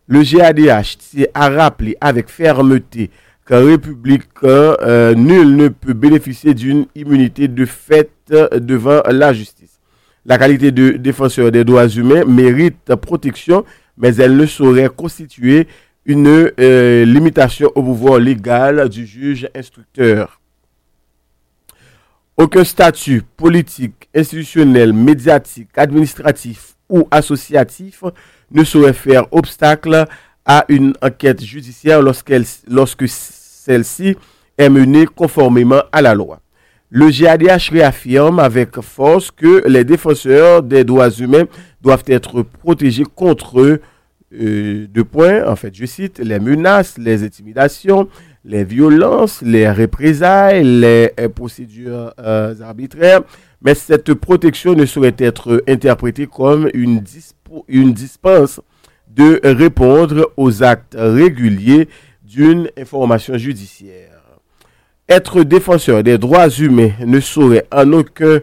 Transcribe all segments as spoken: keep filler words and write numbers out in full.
Le G A D H tient à rappeler avec fermeté qu'en République, euh, nul ne peut bénéficier d'une immunité de fait devant la justice. La qualité de défenseur des droits humains mérite protection, mais elle ne saurait constituer une euh, limitation au pouvoir légal du juge instructeur. Aucun statut politique, institutionnel, médiatique, administratif ou associatif ne saurait faire obstacle à une enquête judiciaire lorsqu'elle, lorsque celle-ci est menée conformément à la loi. Le G A D H réaffirme avec force que les défenseurs des droits humains doivent être protégés contre euh, deux points, en fait, je cite, les menaces, les intimidations, les violences, les représailles, les euh, procédures euh, arbitraires, mais cette protection ne saurait être interprétée comme une, dispo- une dispense de répondre aux actes réguliers d'une information judiciaire. Être défenseur des droits humains ne saurait en aucun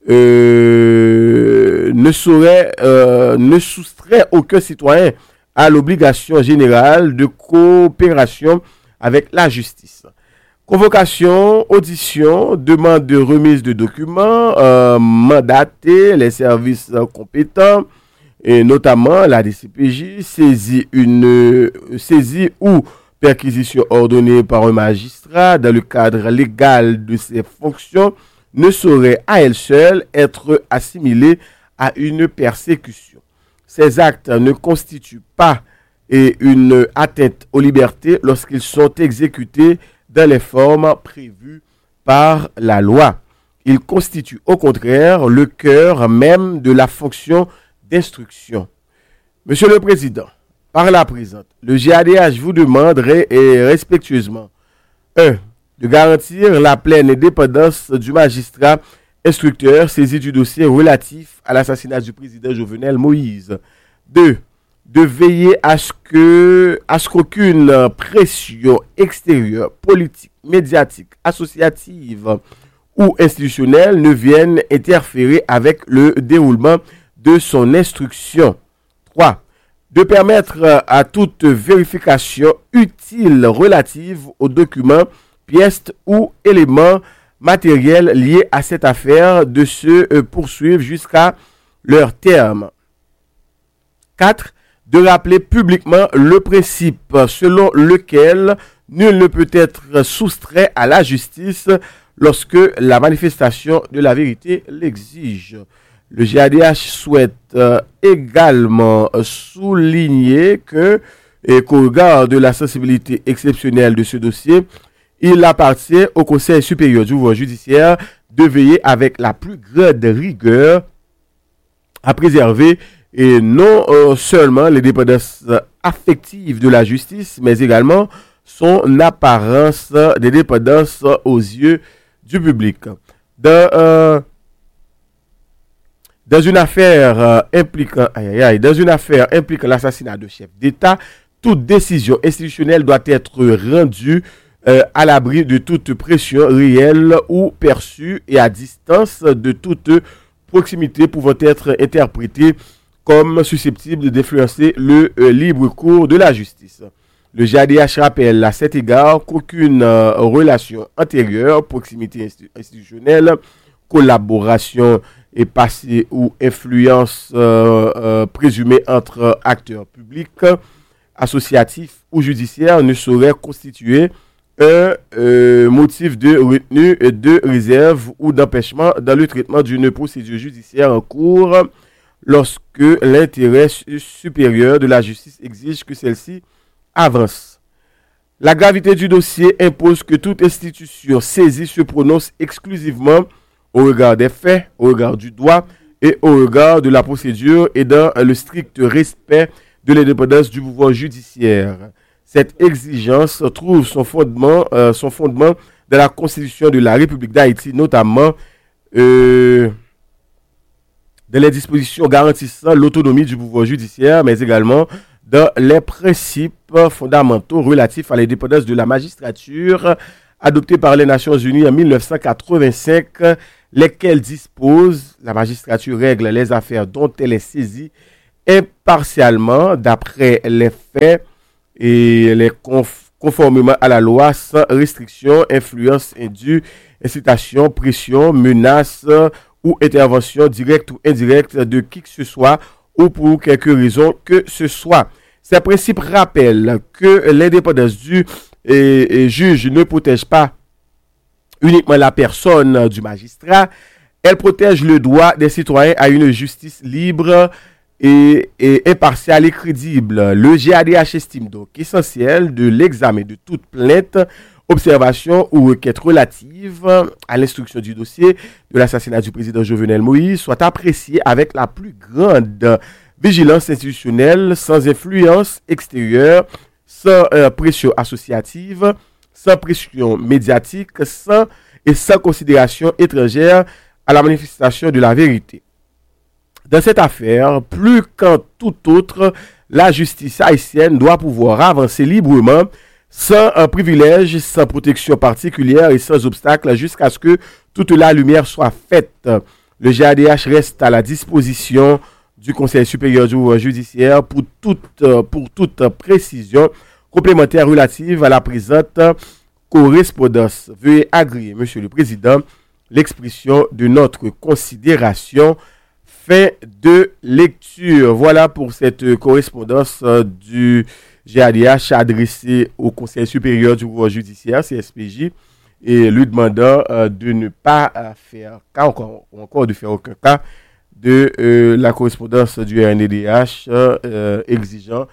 euh, ne saurait euh, ne soustrait aucun citoyen à l'obligation générale de coopération avec la justice. Convocation, audition, demande de remise de documents, euh, mandater les services compétents, et notamment la D C P J, saisie une euh, saisie ou perquisition ordonnée par un magistrat dans le cadre légal de ses fonctions ne saurait à elle seule être assimilée à une persécution. Ces actes ne constituent pas et une atteinte aux libertés lorsqu'ils sont exécutés dans les formes prévues par la loi. Ils constituent au contraire le cœur même de la fonction d'instruction. Monsieur le Président, par la présente, le G A D H vous demanderait et respectueusement un. De garantir la pleine indépendance du magistrat instructeur saisi du dossier relatif à l'assassinat du président Jovenel Moïse. deux. De veiller à ce que, à ce qu'aucune pression extérieure, politique, médiatique, associative ou institutionnelle ne vienne interférer avec le déroulement de son instruction. trois. De permettre à toute vérification utile relative aux documents, pièces ou éléments matériels liés à cette affaire de se poursuivre jusqu'à leur terme. quatre. De rappeler publiquement le principe selon lequel nul ne peut être soustrait à la justice lorsque la manifestation de la vérité l'exige. Le G A D H souhaite euh, également souligner que, et qu'au regard de la sensibilité exceptionnelle de ce dossier, il appartient au Conseil supérieur du pouvoir judiciaire de veiller avec la plus grande rigueur à préserver et non euh, seulement l'indépendance affective de la justice, mais également son apparence d'indépendance aux yeux du public. Dans, euh, dans une affaire euh, impliquant, aïe, aïe, aïe, dans une affaire impliquant l'assassinat de chef d'État, toute décision institutionnelle doit être rendue euh, à l'abri de toute pression réelle ou perçue et à distance de toute proximité pouvant être interprétée comme susceptible d'influencer le euh, libre cours de la justice. Le G A D H rappelle à cet égard qu'aucune euh, relation antérieure, proximité institutionnelle, collaboration et passée ou influence euh, euh, présumée entre acteurs publics, associatifs ou judiciaires ne saurait constituer un euh, motif de retenue, de réserve ou d'empêchement dans le traitement d'une procédure judiciaire en cours lorsque l'intérêt supérieur de la justice exige que celle-ci avance. La gravité du dossier impose que toute institution saisie se prononce exclusivement au regard des faits, au regard du droit et au regard de la procédure et dans le strict respect de l'indépendance du pouvoir judiciaire. Cette exigence trouve son fondement, euh, son fondement dans la Constitution de la République d'Haïti, notamment euh, dans les dispositions garantissant l'autonomie du pouvoir judiciaire, mais également dans les principes fondamentaux relatifs à l'indépendance de la magistrature adoptés par les Nations Unies en dix-neuf cent quatre-vingt-cinq, lesquels disposent, la magistrature règle les affaires dont elle est saisie impartialement d'après les faits et les conf- conformément à la loi sans restriction, influence indue, incitation, pression, menace ou intervention directe ou indirecte de qui que ce soit ou pour quelque raison que ce soit. Ces principes rappellent que l'indépendance du et, et juge ne protège pas uniquement la personne du magistrat, elle protège le droit des citoyens à une justice libre et, et impartiale et crédible. Le G A D H estime donc essentiel de l'examen de toute plainte, observation ou requête relative à l'instruction du dossier de l'assassinat du président Jovenel Moïse soit apprécié avec la plus grande vigilance institutionnelle, sans influence extérieure, sans euh, pression associative, sans pression médiatique, sans et sans considération étrangère à la manifestation de la vérité. Dans cette affaire, plus qu'en tout autre, la justice haïtienne doit pouvoir avancer librement, sans un privilège, sans protection particulière et sans obstacle, jusqu'à ce que toute la lumière soit faite. Le G A D H reste à la disposition du Conseil supérieur du pouvoir judiciaire pour toute, pour toute précision complémentaire relative à la présente correspondance. Veuillez agréer, Monsieur le Président, l'expression de notre considération. Fin de lecture. Voilà pour cette correspondance du G A D H adressée au Conseil supérieur du pouvoir judiciaire, C S P J, et lui demandant euh, de ne pas euh, faire cas, encore, encore de faire aucun cas de euh, la correspondance du R N D D H euh, exigeant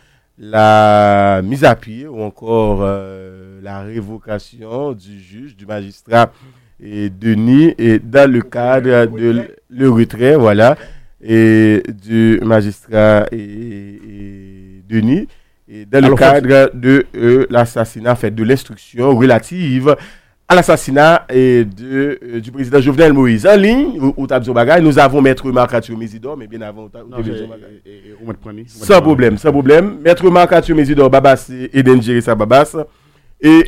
la mise à pied ou encore euh, la révocation du juge, du magistrat et Denis, et dans le cadre de le retrait, voilà, et du magistrat et, et Denis, et dans Alors, le cadre de euh, l'assassinat, en fait, de l'instruction relative à l'assassinat et de, euh, du président Jovenel Moïse. En ligne, ou, ou bagay, nous avons Maître Marc-Arthur Mésidor, mais bien avant, sans problème, sans problème. Maître Marc-Arthur Mésidor, Babas et Eden sa Babas. Et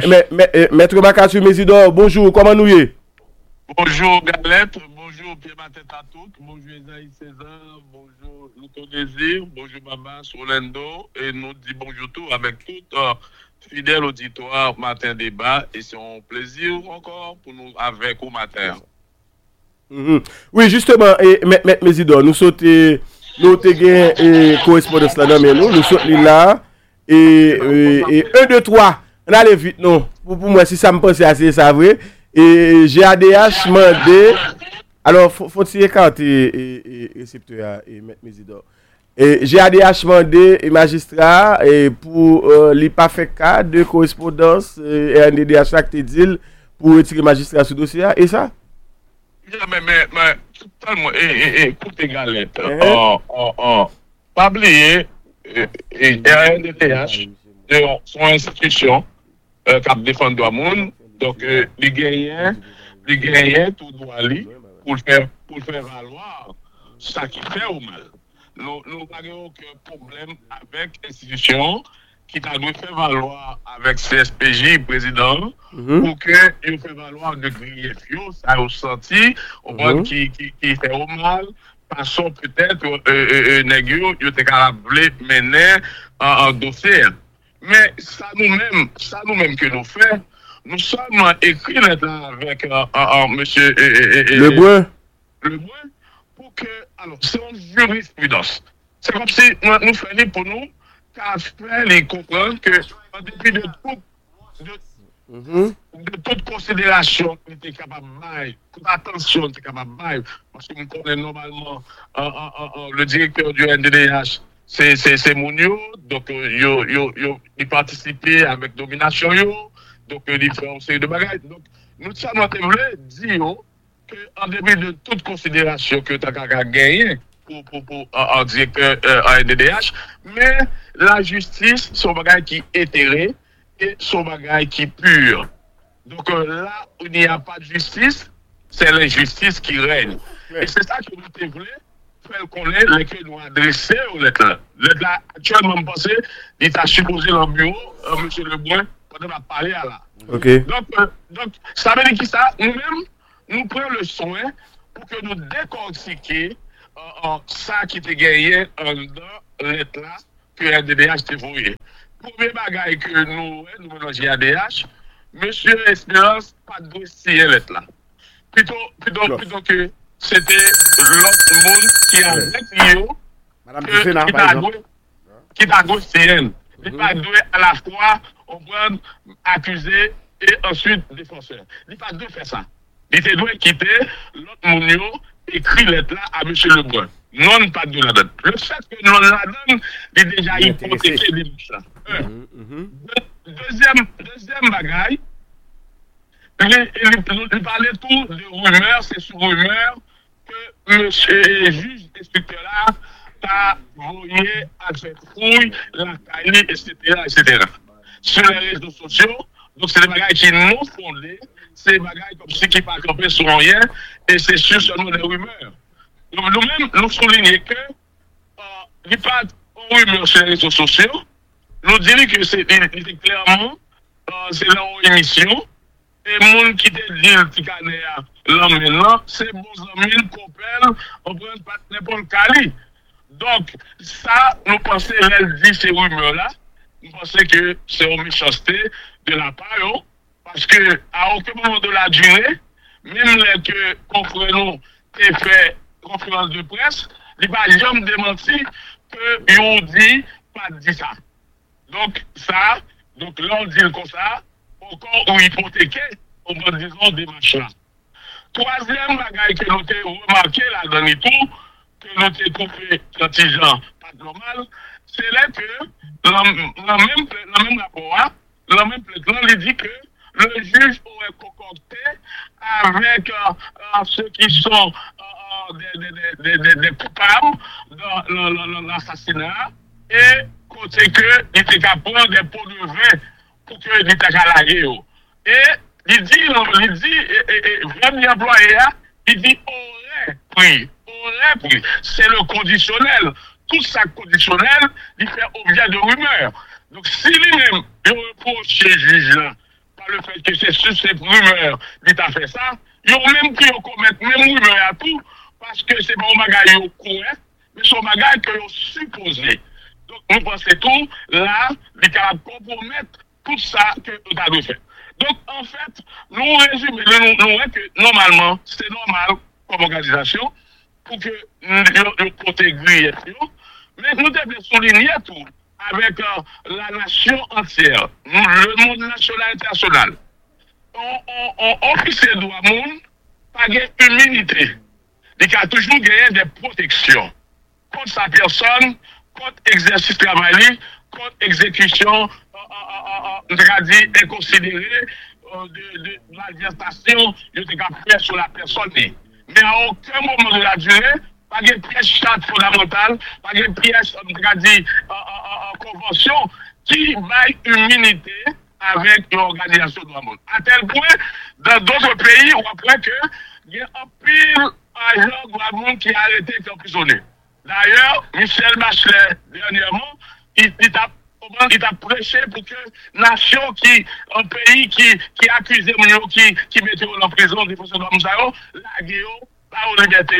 Maître Marc-Arthur Mésidor, bonjour, comment nous y est? Bonjour Galette, bonjour Pierre-Martin Tatout, bonjour Esaïe César, bonjour Luto Désir, bonjour Babas, Orlando, et nous dit bonjour tout avec tout euh, fidèle auditoire matin débat, et c'est un plaisir encore pour nous avec au matin. Mm-hmm. Oui, justement, et M. Mésidor, nous sommes nous gain et correspondance là, mais nous, nous sommes là, et, et, et un, deux, trois, on allait vite, non, pour, pour moi, si ça me pense assez, ça vrai. Et G A D H mandé, alors faut-il écarter récepteur et mettre Mésidor. Et G A D H mandé et magistrat et pour euh, les pas fait cas de correspondance et R N D D H acte deal pour retirer magistrat ce dossier et ça. Mais mais mais totalement et écoutez Galette, oh oh oh pas oublier et R N D D H son institution euh, qui défend droit monde. Donc, euh, les gagnants, les gagnants, tout doit aller pour faire, pour faire valoir ça qui fait au mal. Nous n'avons aucun problème avec l'institution qui doit faire valoir avec C S P J, président, mm-hmm. pour qu'il fait valoir de griller ça a senti, au mm-hmm. qui, qui, qui fait au mal, passons peut-être, euh, euh, il était capable de mener un dossier. Mais ça nous-mêmes, ça nous-mêmes que nous faisons, nous sommes écrits là avec euh, euh, monsieur euh, euh, euh, Lebrun. Lebrun pour que, alors, c'est une jurisprudence. C'est comme si nous, nous faisons pour nous, qu'à faire les comprendre que, en dépit de toute, de, mm-hmm. de toute considération qu'on était capable de toute attention qu'on était capable de parce que nous connaissons normalement euh, euh, euh, le directeur du N D D H, c'est, c'est, c'est Mounio, donc euh, yo, yo, yo, il participait avec domination yo. Donc, il fait une série de bagages. Donc, nous sommes dire qu'en début de toute considération que tu as gagné pour, pour, pour un directeur à N D D H, mais la justice, c'est un bagage qui est éthéré et c'est un bagage qui est pur. Donc, euh, là où il n'y a pas de justice, c'est l'injustice qui règne. Ouais. Et c'est ça que nous voulons faire connaître, lesquels nous adresser aux lettres. Lettres là, actuellement, je pense, il est supposé dans le bureau, euh, M. Lebrun, on va parler à là. Okay. Donc, euh, donc, ça veut dire que ça, nous-mêmes, nous prenons le soin pour que nous décortiquions euh, ça qui te gagné en dans l'être là que R D D H te voyé. Premier bagage que nous nous mélangeons A D H, Monsieur Espérance pas de dossier l'être là. Plutôt plutôt plutôt que c'était l'autre monde qui a avec lui Madame Dufena, qui par t'a exemple. doué qui t'a dossier. Il pas doué à la fois on prend accusé et ensuite défenseur. Il pas deux faire ça. Il était doué quitter l'autre monde écrit lettre là à M. Lebrun. Non, pas de la donne. Le fait que non la donne, il est déjà hypothéqué des ça. Deuxième, deuxième bagaille, il, il, il parlait tout de rumeurs, c'est sous rumeurs que M. juge inspecteur là a voyé à cette fouille, la caille, et cetera, et cetera. Sur les réseaux sociaux, donc c'est des bagailles qui non fondées, c'est des bagailles comme si qui ne pas campé sur rien, et c'est sûr seulement des rumeurs. Donc nous-mêmes, nous soulignons que euh, il n'y a pas de rumeurs sur les réseaux sociaux, nous disons que c'est clairement, euh, c'est leur émission, et les gens qui te disent que c'est là maintenant, c'est bons amis, copains, on prend pas n'importe quel. Donc, ça, nous pensons, elle dit ces rumeurs-là, nous pensons que c'est une méchanceté de la part, parce que à aucun moment de la durée, même les que comprenons et fait conférence de presse, il va jamais démentir que ils dit pas dit ça. Donc ça, donc là on dit comme ça, encore ou hypothéqué, on va disons des machins. Troisième bagaille que nous avons remarqué là dans les tout, que nous avons trouvé contingent pas normal, c'est là que dans le même dans même rapport, dans le même plan, il dit que le juge aurait concocté avec euh, euh, ceux qui sont euh, des, des, des, des, des coupables dans l'assassinat et côté que il était capable de prendre des pots de vin pour que il était calé. Et il dit, il dit, et, et, vraiment employé, il dit aurait pris, aurait pris. C'est le conditionnel. Tout ça conditionnel, il fait objet de rumeurs. Donc si lui-même il reproche ce juge-là, le fait que c'est sur ces rumeurs qu'il a fait ça, ils ont même pris au commettre même rumeurs à tout, parce que c'est pas un bagage au courant, mais c'est un bagage que ont supposé. Donc nous pensons tout, là, il est capable de compromettre tout ça que nous avons fait. Donc en fait, nous résumons, nous, nous, que normalement, c'est normal comme organisation, pour que nous protégions, mais nous devons souligner tout. Avec euh, la nation entière, le monde national et international. On, on, on officier de droit monde, pas d'immunité. Il a toujours gagné des protections contre sa personne, contre exercice travail, contre exécution, euh, euh, euh, euh, dit, inconsidérée euh, de, de, de l'administration, il était fait sur la personne. Mais à aucun moment de la durée, pas de pièce charte fondamentale, pas de pièce, on a dit, en convention, qui baille immunité avec l'organisation de la monde. À tel point, dans d'autres pays, on voit que il y a un pile agent de la monde qui a arrêté et qui est emprisonné. D'ailleurs, Michel Bachelet, dernièrement, il, il a il a prêché pour que nation qui, un pays qui, qui accusait qui, qui mettait en prison des forces de l'homme, la guerre, la liberté,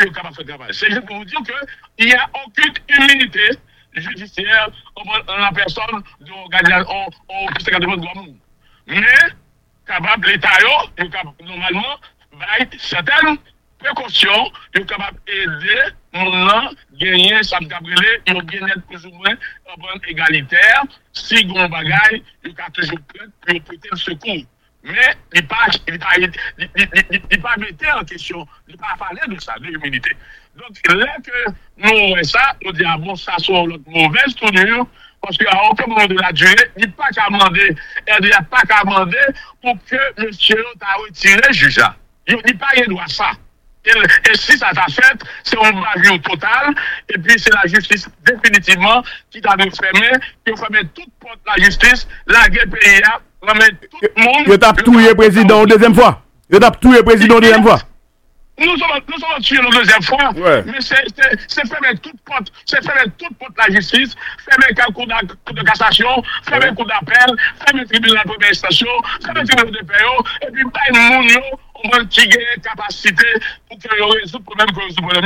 c'est juste pour vous dire qu'il n'y a aucune immunité judiciaire en la personne de l'organisation de droit de monde. Mais, capable l'État, normalement, certaines précautions, il est capable d'aider mon gagner, ça me cabrelé, il bien être plus ou moins égalitaire. Si on bagaille, il est toujours prêt pour prêter le secours. Mais il n'est pas, il pas, il, il, il, il pas mettre en question, il n'est pas parler de ça, de l'immunité. Donc, là que nous voyons ça, nous disons, ah bon, ça soit notre mauvaise tournure, parce qu'à aucun moment de la durée, il n'y a pas qu'à demander, il n'y a pas qu'à demander pour que monsieur t'a retiré le juge. Il n'y a pas rien droit à ça. Et, et si ça t'a fait, c'est un bavure total, et puis c'est la justice définitivement qui t'a fermé, qui a fermé toute porte la justice, la guerre pays. Tout le monde. Il tape tout le président une deuxième fois. Il tape tout le président une deuxième fois. Nous sommes, nous sommes tués une deuxième fois, ouais. Mais c'est fermer toute porte, c'est fermer toute porte la justice, fermer un cours de cassation, fermer un cours d'appel, fermer le tribunal de première station, fermer le tribunal de paix, et puis pas une monde, on va qui a capacité pour que le résoudre le problème que le problème,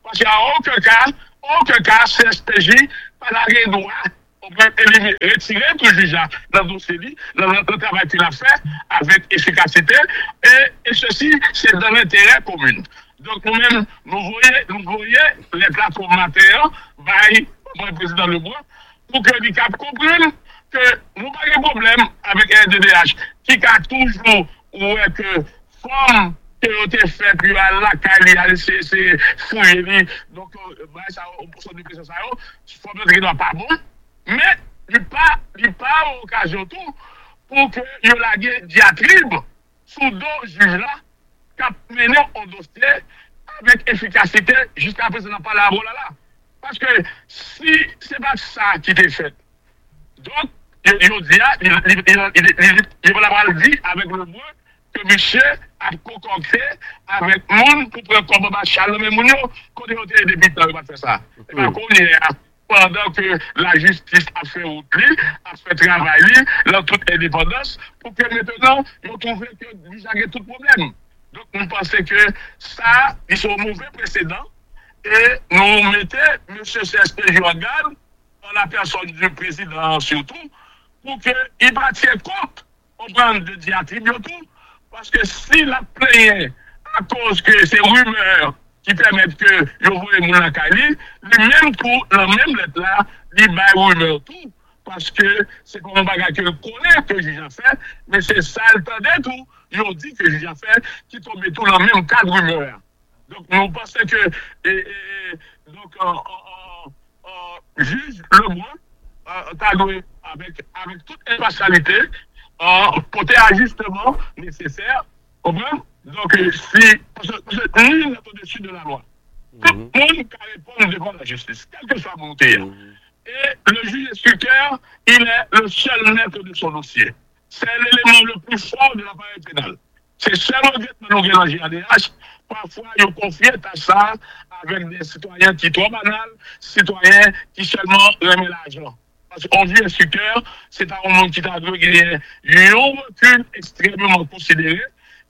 Parce qu'il n'y a aucun cas, aucun cas, C S P J, pas la droit, on peut éliminer, retirer tout juge dans le dossier, dans le travail qu'il a fait avec efficacité, et, et ceci, c'est dans l'intérêt commun. Donc, nous-mêmes, nous voyons, nous voyons les plateformes matérielles, by le président Lebrun, pour que l'I C A P comprenne que nous n'avons pas de problème avec R D D H, qui a toujours, ou est que, forme, que ont été fait, puis à la Cali, c'est fouillé, donc, bah, ça, on peut s'en déplacer ça, il faut mettre qu'il n'est pas bon, mais, il n'y a pas, il pas occasion tout, pour que, il y ait la diatribe, sous deux juges là, qui a mené au dossier, avec efficacité, jusqu'à présent, pas la là là. Parce que, si c'est pas ça qui était fait, donc, il dit, il va l'avoir dit avec le mot, que monsieur a concocté avec monde pour prendre comme Bachal, mais moun yo, qu'on est au début, il va faire ça. Et bien, qu'on est pendant que la justice a fait outli, a fait travail, dans toute indépendance, pour que maintenant, ils trouvent que déjà il y a tout problème. Donc, nous pensons que ça, ils sont mauvais précédents, et nous mettons M. C S P J en garde, dans la personne du président surtout, pour qu'il bâtisse compte, on prend de diatribe tout. Parce que si la plainte, à cause que ces rumeurs qui permettent que je vois mon Kali, lui-même pour la même lettre là, il va rumeur tout. Parce que c'est comme un bagage que je connais que j'ai déjà fait, mais c'est ça le temps d'être tout. Ils dit que j'ai déjà fait, qui tombe tout dans le même cas de rumeur. Donc nous pensons que, et, et, donc, euh, euh, euh, juge le moins, euh, avec, avec toute impartialité, Euh, pour des ajustements nécessaires, comprends? Donc, euh, si, parce que nous, nous sommes au-dessus de la loi. Mm-hmm. Tout le monde peut répondre devant la justice, quel que soit mon terme. Mm-hmm. Et le juge instructeur, il est le seul maître de son dossier. C'est l'élément le plus fort de l'appareil pénal. C'est seulement maintenant nous dans J A D H, parfois, ils confient à ça avec des citoyens qui sont trop banals, citoyens qui seulement remettent l'argent. Parce qu'on dit instructeur, c'est un monde qui a gagné un recul extrêmement considéré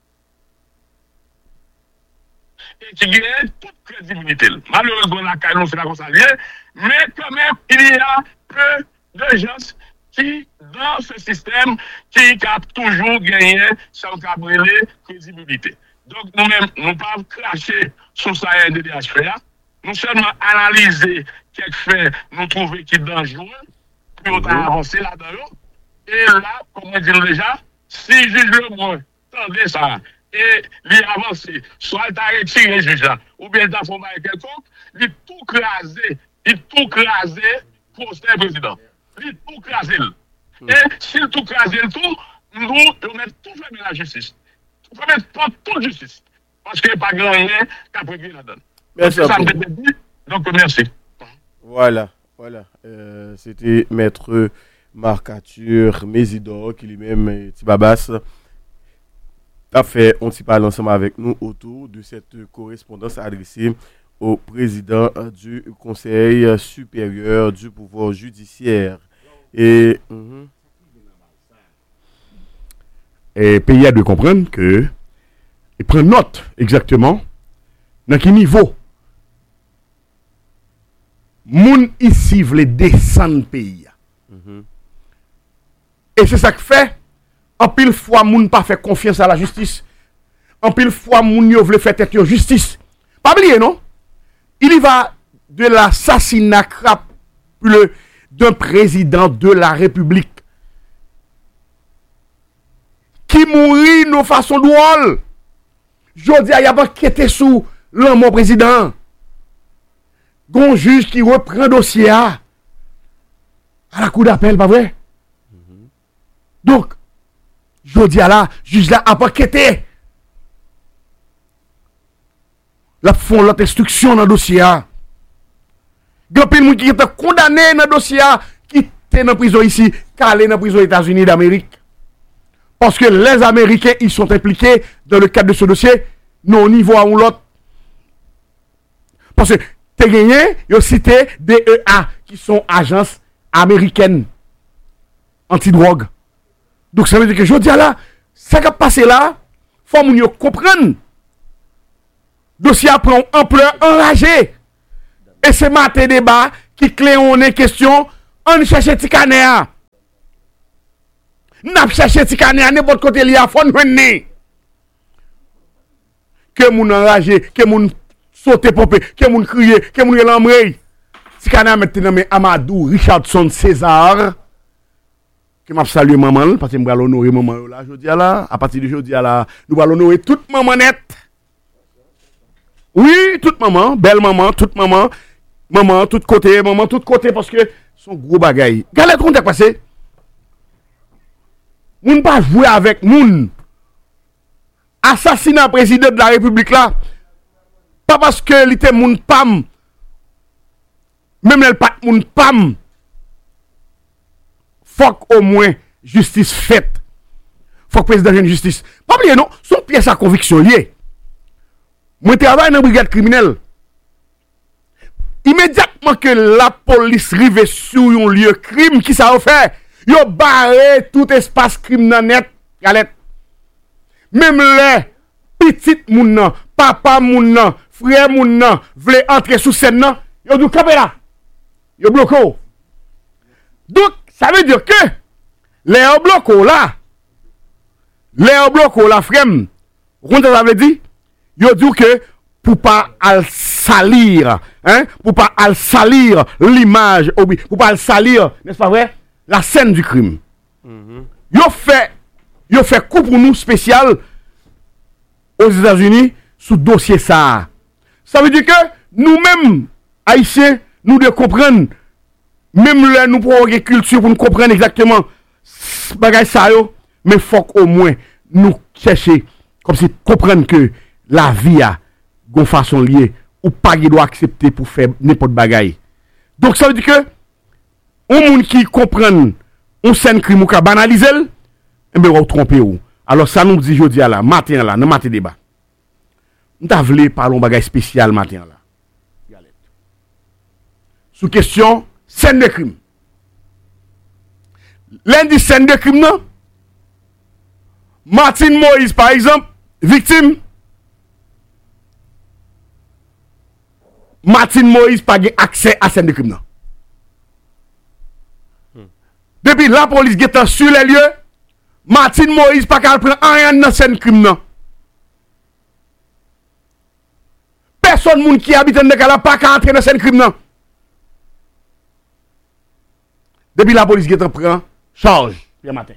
et qui gagne toute crédibilité. Malheureusement, la canon, c'est la consaliée, mais quand même, il y a peu de gens qui, dans ce système, qui a toujours gagné sans brûler crédibilité. Donc, nous-mêmes, nous ne pouvons pas cracher sur ça R D D H P A. Nous seulement analyser quelques faits, nous trouver qui est dangereux. Puis on a avancé là-dedans. Et là, comme on dit déjà, si juge le moins, attendez ça, et lui avancer, soit il t'a retiré le juge là, ou bien il t'a formé quelconque, il tout crasé, il tout crasé pour ce président. Il tout crasé. Et s'il tout crasé le tout, nous, on met tout fait dans la justice. On peut mettre pas toute justice. Parce qu'il n'y a pas grand rien qu'à prévenir là-dedans. Merci. Ça me dit, donc merci. Voilà. Voilà, euh, c'était Maître Marc Arthur Mésidor qui lui-même, Tibabas, a fait un petit parle ensemble avec nous autour de cette correspondance adressée au président du Conseil supérieur du pouvoir judiciaire. Et, mm-hmm. et pays a de comprendre que, et prendre note exactement, dans quel niveau moun ici vle descendre pays. Mm-hmm. Et c'est ça que fait en pile fois moun pas fait confiance à la justice. En pile fois moun yo vle faire tête yo justice. Pas oublier non? Il y va de l'assassinat crapuleux d'un président de la République qui mourit de façon drôle. Jodi a y a pas qui était sous l'homme président. Gon juge qui reprend dossier à, à la cour d'appel, pas vrai? Mm-hmm. Donc, je dis à la, juge là a pas quitté. La font l'autre instruction dans le dossier à. Gon pile moun qui était condamné dans le dossier à, qui était dans prison ici, calé dans prison aux États-Unis d'Amérique. Parce que les Américains, ils sont impliqués dans le cadre de ce dossier, non au niveau à ou l'autre. Parce que te gagné, yo cité D E A qui sont agences américaines anti-drogue. Donc ça veut dire que je dis là, ça qui a passé là, faut moun yo comprendre. Dossier prend ampleur enragé Et c'est matin débat qui clé on est question, on cherche ti canéa. N'a cherché ti canéa n'importe côté li a fon venir. Que moun enragé, que moun sauter pomper, que moun crier, que moun l'embrayer. Si canéa maintenant mais Amadou Richardson César que m'a saluer maman parce que me va honorer maman là jodi là à partir de jodi là nous va honorer toute maman net. Oui, toute maman, belle maman, toute maman, maman tout côté, maman tout côté parce que son gros bagaille. Regardez comment t'es passé. Moun pas jouer avec moun. Assassinat président de la République là. Pas parce que il était moun pam. Même elle pas moun pam. Faut au moins justice faite. Faut que président ait justice. Pas oublier non, son pièce à conviction liée. Moi travaille dans brigade criminelle. Immédiatement que la police arrive sur un lieu crime qui ça fait, yo barré tout espace crime nan net, galette. Même les petites moun nan, papa moun nan, frère moun nan, vle entrer sous scène nan, yo dou camper là. Yo bloqué. Donc ça veut dire que les bloqué là, les bloqué là frère, on ça veut dire yo dit que pour pas al salir, hein, pour pas al salir l'image, pour pas al salir, n'est-ce pas vrai, la scène du crime. Mm-hmm. Yo fait, yo fait coup pour nous spécial aux États-Unis sous dossier ça. Ça veut dire que nous-mêmes haïtiens, nous devons comprendre, même là nous pour une culture pour nous comprendre exactement bagay ça yo, mais faut au moins nous chercher comme si comprendre que la vie a gon façon liée ou pas qui doit accepter pour faire n'importe bagaille. Donc ça veut dire que un monde qui comprend on scène crime ou ka banaliser, eh ben ou tromper ou. Alors ça nous dit jodi là, matin là, dans matin débat. On t'a voulu parler bagaille spécial matin là. Galette. Sous question scène de crime. Lundi scène de crime non? Martin Moïse par exemple, victime. Martin Moïse pas accès à scène de crime non. Hmm. Depuis la police est sur les lieux, Martin Moïse pas qu'à prendre rien dans scène de crime non. Personne moun qui habite dans la pas qu'à entrer dans scène de crime non. Depuis la police est prend charge hier matin.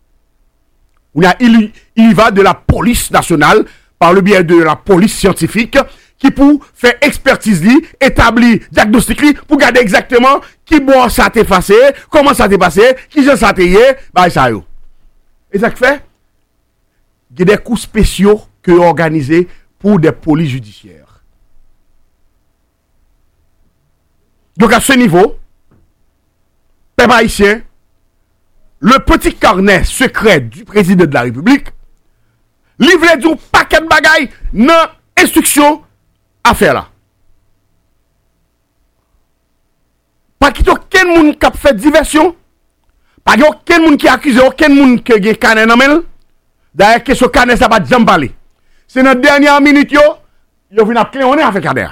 Il, il va de la police nationale par le biais de la police scientifique qui pour faire expertise li, établir diagnostic li, pour garder exactement qui bon ça t'est passé, comment ça t'est passé, qui j'en ça t'est yé, bah ça yo. Et ça fait, il y a des coups spéciaux que organisés pour des polices judiciaires. Donc à ce niveau, peuple haïtien, le petit carnet secret du président de la République, livre du paquet de bagailles dans instruction à faire là. Pas qu'il y ait aucun monde qui a fait diversion. Pas qu'il y ait aucun monde qui a accusé aucun monde qui a gagné canet dans mel. D'ailleurs, que ce canet ça va jamais parler. C'est dans la dernière minute yo, yo vient appeler on est avec canet.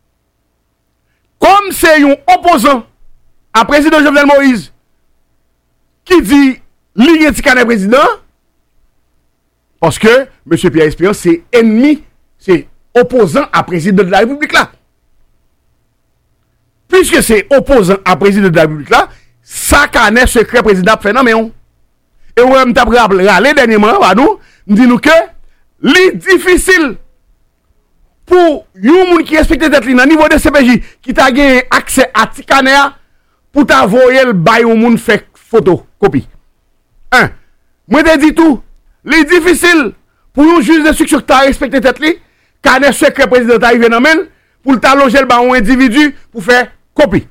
Comme c'est un opposant à président Jovenel Moïse qui dit ligne ti canet président parce que M. Pierre Espérance c'est ennemi, c'est opposant à président de la République là. Puisque c'est opposant à président de la République là, ça canet secret président fait non mais on. Et on m't'a rappelé aller dernièrement à nous, dit nous que li difficile pour yon moun qui respecte tête li nan niveau de C P J qui t'a gagné accès à ti canet pour t'envoyer le bail au moun fait photo copie. Un, moi te dit tout, li difficile pour yon juge d'instruction qui t'a respecté tête li canet secret président arrivé dans men pour t'allonger le baron individu pour faire copie.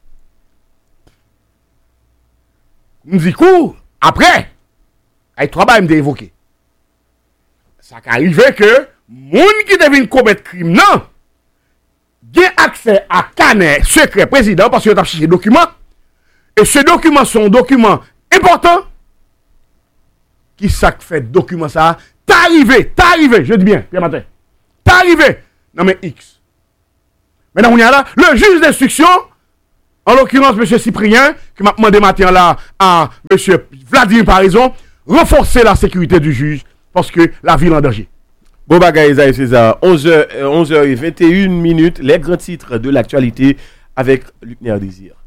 Nous dit coup après ay trois bail m'te évoqué. Ça arrive que moun qui devine commettre crime non gen accès à canet secret président parce que t'a cherché document et ce document sont documents importants qui ça fait document ça t'arrivé t'arrivé je dis bien bien matin t'arrivé non mais X Maintenant, on y a là, le juge d'instruction, en l'occurrence, M. Cyprien, qui m'a demandé matin là à M. Vladimir Parison, renforcer la sécurité du juge parce que la ville est en danger. Bon bagay, Isaïe César, onze heures vingt et une minutes, les grands titres de l'actualité avec Luc Néa Désir.